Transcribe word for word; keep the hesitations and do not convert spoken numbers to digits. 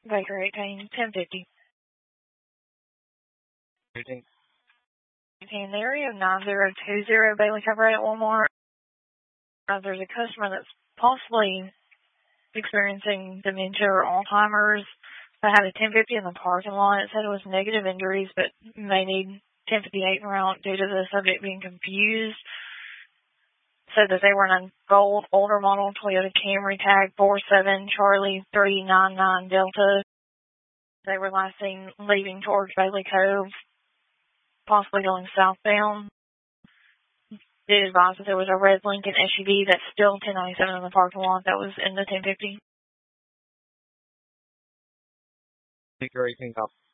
Baker eighteen, ten fifty. eighteen. In the area of nine zero two zero Bailey Cabaret at Walmart, uh, there's a customer that's possibly experiencing dementia or Alzheimer's. I had a ten fifty in the parking lot. It said it was negative injuries, but may need ten fifty-eight en route due to the subject being confused. Said that they were in a gold, older model Toyota Camry tag four seven Charlie three nine nine Delta. They were last seen leaving towards Bailey Cove, possibly going southbound. Did advise that there was a red Lincoln S U V that's still ten ninety-seven in the parking lot that was in the ten fifty. Baker eighteen, copy.